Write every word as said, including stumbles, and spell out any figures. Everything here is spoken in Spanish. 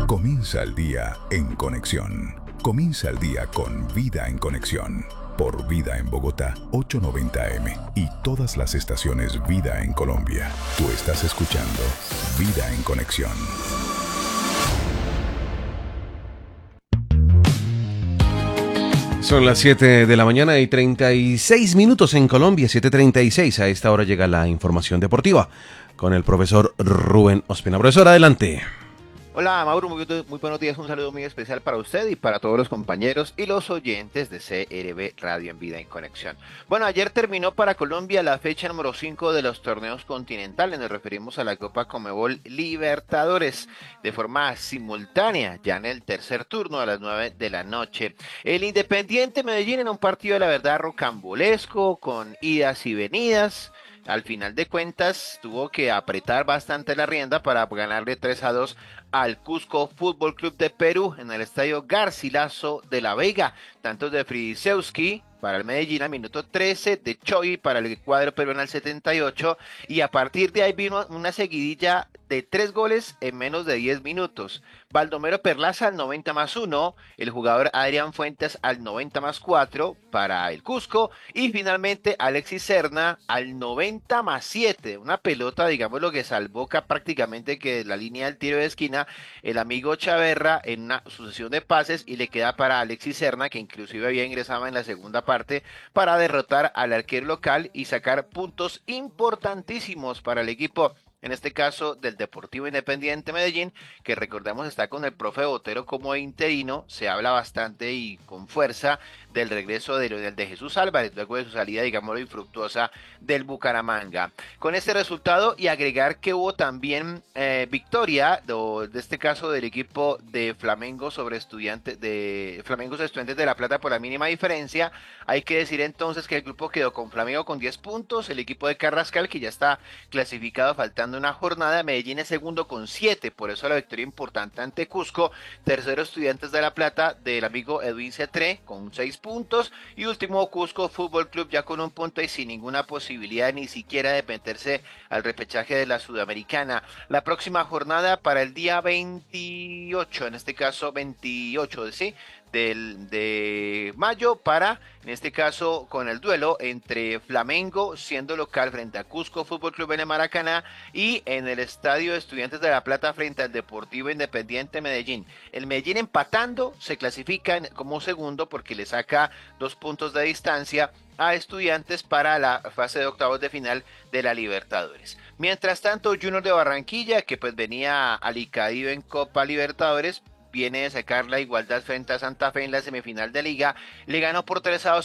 Comienza el día en conexión. Comienza el día con Vida en Conexión. Por Vida en Bogotá, ochocientos noventa A M y todas las estaciones Vida en Colombia. Tú estás escuchando Vida en Conexión. Son las siete de la mañana y treinta y seis minutos en Colombia, siete treinta y seis. A esta hora llega la información deportiva con el profesor Rubén Ospina. Profesor, adelante. Hola Mauro, muy, muy buenos días, un saludo muy especial para usted y para todos los compañeros y los oyentes de C R B Radio en Vida en Conexión. Bueno, ayer terminó para Colombia la fecha número cinco de los torneos continentales, nos referimos a la Copa Conmebol Libertadores de forma simultánea, ya en el tercer turno a las nueve de la noche. El Independiente Medellín en un partido de la verdad rocambolesco, con idas y venidas. Al final de cuentas tuvo que apretar bastante la rienda para ganarle tres a dos al Cusco Fútbol Club de Perú en el estadio Garcilaso de la Vega. Tantos de Fridisewski para el Medellín al minuto trece, de Choi para el cuadro peruano al setenta y ocho, y a partir de ahí vino una seguidilla de tres goles en menos de diez minutos. Baldomero Perlaza al noventa más uno, el jugador Adrián Fuentes al noventa más cuatro para el Cusco, y finalmente Alexis Serna al noventa más siete, una pelota, digamos, lo que salvó prácticamente que la línea del tiro de esquina el amigo Chaverra en una sucesión de pases, y le queda para Alexis Serna, que inclusive había ingresado en la segunda parte, para derrotar al arquero local y sacar puntos importantísimos para el equipo, en este caso del Deportivo Independiente Medellín, que recordemos está con el profe Botero como interino. Se habla bastante y con fuerza del regreso de Leonel de Jesús Álvarez, luego de su salida, digámoslo, infructuosa del Bucaramanga. Con este resultado, y agregar que hubo también eh, victoria, de, de este caso del equipo de Flamengo sobre estudiantes de Flamengo Estudiantes de La Plata por la mínima diferencia. Hay que decir entonces que el grupo quedó con Flamengo con diez puntos, el equipo de Carrascal, que ya está clasificado faltando una jornada. Medellín es segundo con siete, por eso la victoria importante ante Cusco. Tercero Estudiantes de La Plata del amigo Edwin Cetré con seis puntos, y último Cusco Fútbol Club ya con un punto y sin ninguna posibilidad ni siquiera de meterse al repechaje de la Sudamericana. La próxima jornada para el día veintiocho, en este caso veintiocho, ¿sí?, Del, de mayo, para, en este caso, con el duelo entre Flamengo siendo local frente a Cusco Fútbol Club en el Maracaná, y en el estadio de Estudiantes de La Plata frente al Deportivo Independiente Medellín. El Medellín empatando se clasifica como segundo porque le saca dos puntos de distancia a Estudiantes para la fase de octavos de final de la Libertadores. Mientras tanto, Junior de Barranquilla, que pues venía alicaído en Copa Libertadores, viene de sacar la igualdad frente a Santa Fe en la semifinal de Liga, le ganó por tres a dos